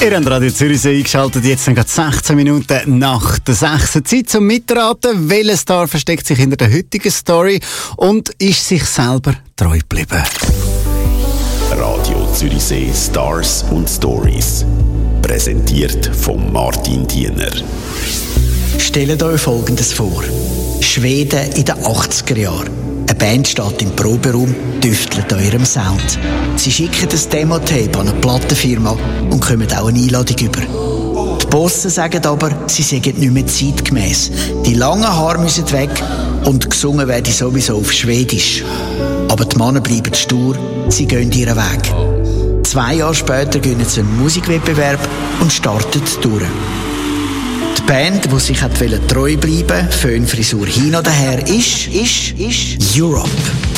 Ihr habt Radio Zürichsee eingeschaltet, jetzt sind gerade 16 Minuten nach der 6. Zeit zum Mitraten. Welcher Star versteckt sich hinter der heutigen Story und ist sich selber treu geblieben? Radio Zürichsee Stars und Stories. Präsentiert von Martin Diener. Stellt euch Folgendes vor. Schweden in den 80er Jahren. Eine Band steht im Proberaum, tüftelt an ihrem Sound. Sie schicken das Demo-Tape an eine Plattenfirma und kommen auch eine Einladung über. Die Bossen sagen aber, sie seien nicht mehr zeitgemäss. Die langen Haare müssen weg und gesungen werde sowieso auf Schwedisch. Aber die Männer bleiben stur, sie gehen ihren Weg. 2 Jahre später gehen sie einen Musikwettbewerb und starten durch. Die Band, die sich treu bleiben wollte, Föhnfrisur hin oder her, ist Europe.